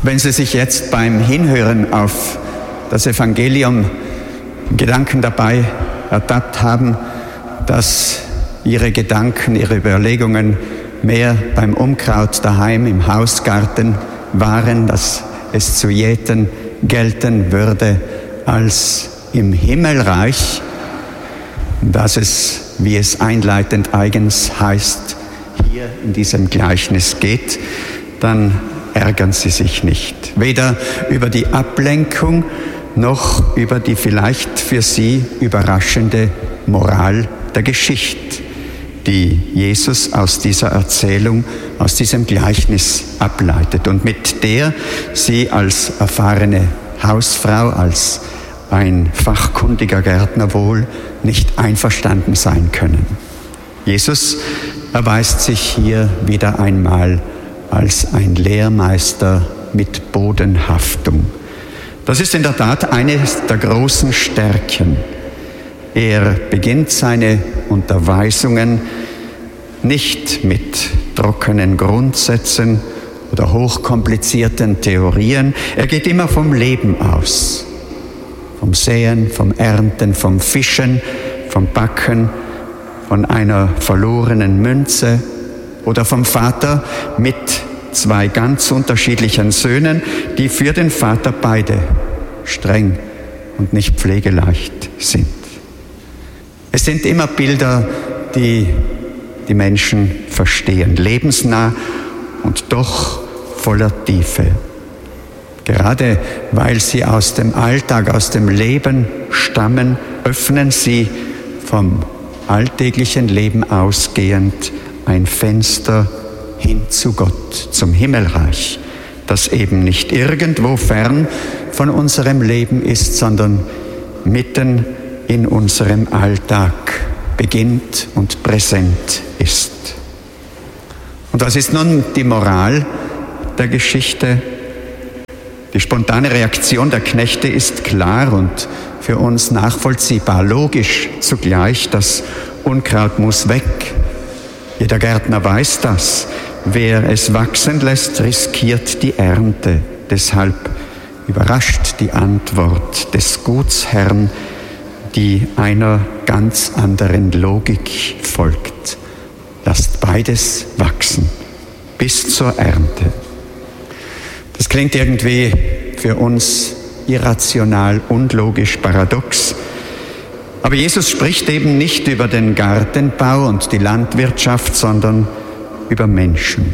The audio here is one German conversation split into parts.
Wenn Sie sich jetzt beim Hinhören auf das Evangelium Gedanken dabei ertappt haben, dass Ihre Gedanken, Ihre Überlegungen mehr beim Unkraut daheim im Hausgarten waren, dass es zu jäten gelten würde als im Himmelreich, dass es, wie es einleitend eigens heißt, hier in diesem Gleichnis geht, dann ärgern Sie sich nicht. Weder über die Ablenkung noch über die vielleicht für Sie überraschende Moral der Geschichte, die Jesus aus dieser Erzählung, aus diesem Gleichnis ableitet und mit der Sie als erfahrene Hausfrau, als ein fachkundiger Gärtner wohl nicht einverstanden sein können. Jesus erweist sich hier wieder einmal als ein Lehrmeister mit Bodenhaftung. Das ist in der Tat eine der großen Stärken. Er beginnt seine Unterweisungen nicht mit trockenen Grundsätzen oder hochkomplizierten Theorien. Er geht immer vom Leben aus. Vom Säen, vom Ernten, vom Fischen, vom Backen, von einer verlorenen Münze oder vom Vater mit 2 ganz unterschiedlichen Söhnen, die für den Vater beide streng und nicht pflegeleicht sind. Es sind immer Bilder, die die Menschen verstehen, lebensnah und doch voller Tiefe. Gerade weil sie aus dem Alltag, aus dem Leben stammen, öffnen sie vom alltäglichen Leben ausgehend ein Fenster hin zu Gott, zum Himmelreich, das eben nicht irgendwo fern von unserem Leben ist, sondern mitten in unserem Alltag beginnt und präsent ist. Und was ist nun die Moral der Geschichte? Die spontane Reaktion der Knechte ist klar und für uns nachvollziehbar, logisch zugleich, das Unkraut muss weg. Jeder Gärtner weiß das. Wer es wachsen lässt, riskiert die Ernte. Deshalb überrascht die Antwort des Gutsherrn, die einer ganz anderen Logik folgt. Lasst beides wachsen bis zur Ernte. Das klingt irgendwie für uns irrational, unlogisch, paradox. Aber Jesus spricht eben nicht über den Gartenbau und die Landwirtschaft, sondern über Menschen.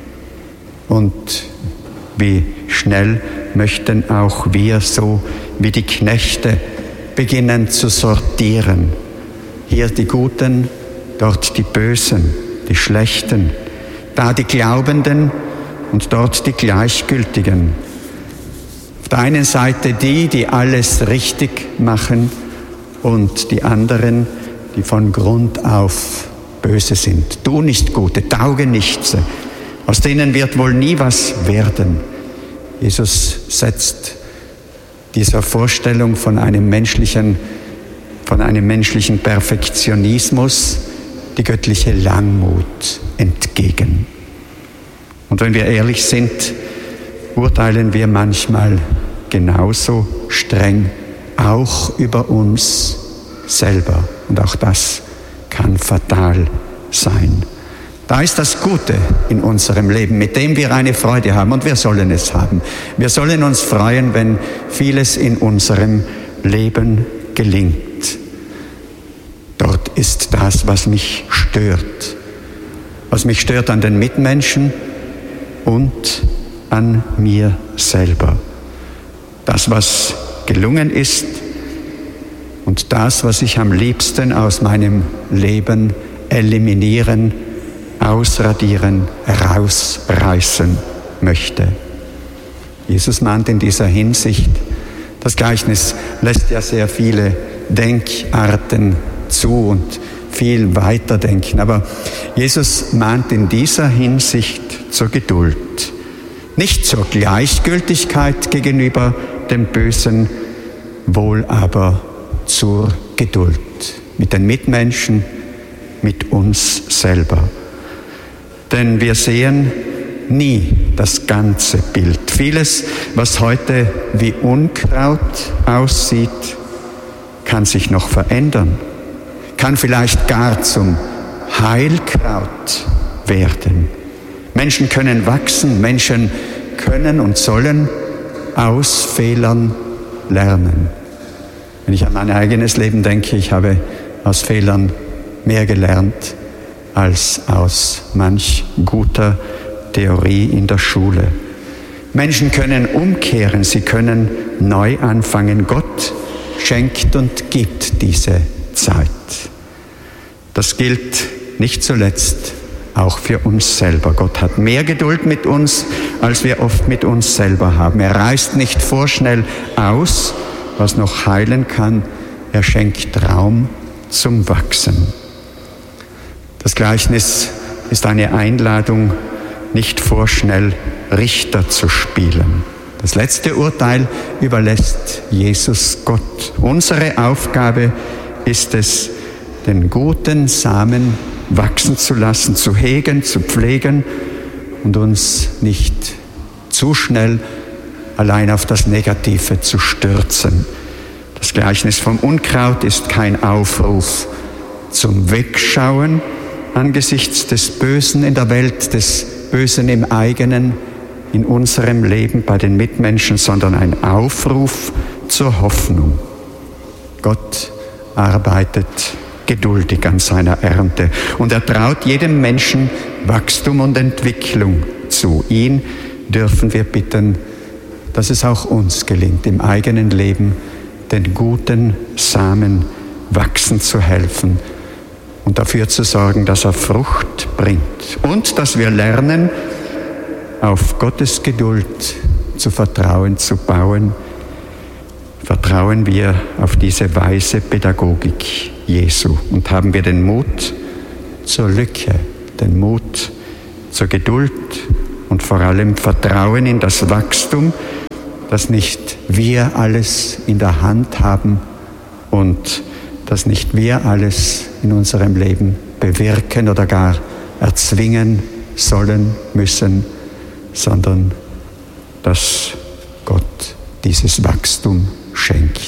Und wie schnell möchten auch wir so wie die Knechte beginnen zu sortieren. Hier die Guten, dort die Bösen, die Schlechten, da die Glaubenden und dort die Gleichgültigen. Auf der einen Seite die alles richtig machen und die anderen, die von Grund auf böse sind. Tu nicht Gute, tauge nichts. Aus denen wird wohl nie was werden. Jesus setzt dieser Vorstellung von einem menschlichen Perfektionismus die göttliche Langmut entgegen. Und wenn wir ehrlich sind, urteilen wir manchmal genauso streng auch über uns selber. Und auch das kann fatal sein. Da ist das Gute in unserem Leben, mit dem wir eine Freude haben. Und wir sollen es haben. Wir sollen uns freuen, wenn vieles in unserem Leben gelingt. Dort ist das, was mich stört. Was mich stört an den Mitmenschen und an mir selber. Das, was gelungen ist und das, was ich am liebsten aus meinem Leben eliminieren, ausradieren, herausreißen möchte. Jesus mahnt in dieser Hinsicht, das Gleichnis lässt ja sehr viele Denkarten zu und viel weiterdenken, aber Jesus mahnt in dieser Hinsicht zur Geduld, nicht zur Gleichgültigkeit gegenüber dem Bösen, wohl aber zur Geduld mit den Mitmenschen, mit uns selber. Denn wir sehen, nie das ganze Bild. Vieles, was heute wie Unkraut aussieht, kann sich noch verändern, kann vielleicht gar zum Heilkraut werden. Menschen können wachsen, Menschen können und sollen aus Fehlern lernen. Wenn ich an mein eigenes Leben denke, ich habe aus Fehlern mehr gelernt als aus manch guter Theorie in der Schule. Menschen können umkehren, sie können neu anfangen. Gott schenkt und gibt diese Zeit. Das gilt nicht zuletzt auch für uns selber. Gott hat mehr Geduld mit uns, als wir oft mit uns selber haben. Er reißt nicht vorschnell aus, was noch heilen kann. Er schenkt Raum zum Wachsen. Das Gleichnis ist eine Einladung, nicht vorschnell Richter zu spielen. Das letzte Urteil überlässt Jesus Gott. Unsere Aufgabe ist es, den guten Samen wachsen zu lassen, zu hegen, zu pflegen und uns nicht zu schnell allein auf das Negative zu stürzen. Das Gleichnis vom Unkraut ist kein Aufruf zum Wegschauen angesichts des Bösen in der Welt, des Bösen im eigenen, in unserem Leben, bei den Mitmenschen, sondern ein Aufruf zur Hoffnung. Gott arbeitet geduldig an seiner Ernte und er traut jedem Menschen Wachstum und Entwicklung zu. Ihn dürfen wir bitten, dass es auch uns gelingt, im eigenen Leben den guten Samen wachsen zu helfen und dafür zu sorgen, dass er Frucht bringt und dass wir lernen, auf Gottes Geduld zu vertrauen, zu bauen. Vertrauen wir auf diese weise Pädagogik Jesu und haben wir den Mut zur Lücke, den Mut zur Geduld und vor allem Vertrauen in das Wachstum, dass nicht wir alles in der Hand haben und dass nicht wir alles in unserem Leben bewirken oder gar erzwingen sollen, müssen, sondern dass Gott dieses Wachstum schenkt.